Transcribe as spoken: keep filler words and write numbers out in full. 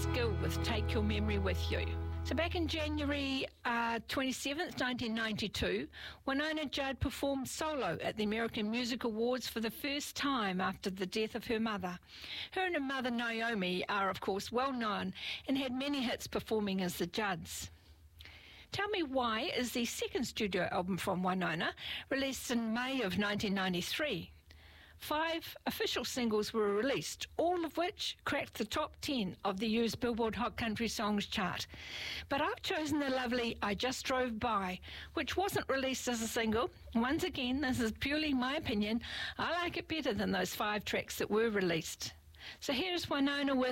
Vince Gill with Take Your Memory With You. So back in January uh, twenty-seventh, nineteen ninety-two, Wynona Judd performed solo at the American Music Awards for the first time after the death of her mother. Her and her mother Naomi are, of course, well known and had many hits performing as the Judds. Tell Me Why is the second studio album from Wynona, released in May of nineteen ninety-three. Five official singles were released, all of which cracked the top ten of the U S Billboard Hot Country Songs chart. But I've chosen the lovely I Just Drove By, which wasn't released as a single. Once again, this is purely my opinion. I like it better than those five tracks that were released. So here's Wynona with